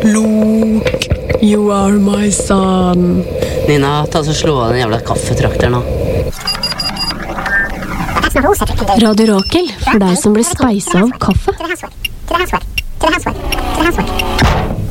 Luke, you are my son. Nina, ta så slå av den jævla kaffetrakter nå. Radio Rakel, for deg som blir speisa av kaffe. To the housework.